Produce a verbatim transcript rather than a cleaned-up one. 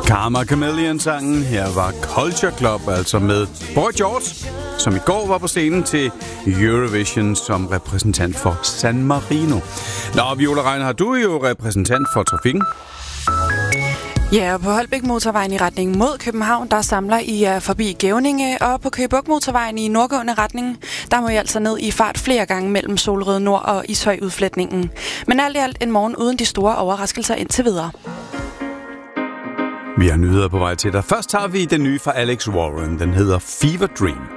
Karma Chameleon-sangen. Her var Culture Club, altså med Boy George, som i går var på scenen til Eurovision som repræsentant for San Marino. Nå, Viola Reinhardt, du er jo repræsentant for trafikken. Ja, og på Holbæk Motorvejen i retning mod København, der samler I uh, forbi Gævninge, og på Køge Bugt Motorvejen i nordgående retning, der må I altså ned i fart flere gange mellem Solrød Nord og Ishøj udfletningen. Men alt i alt en morgen uden de store overraskelser indtil videre. Vi har nyheder på vej til dig. Først har vi den nye fra Alex Warren. Den hedder Fever Dream.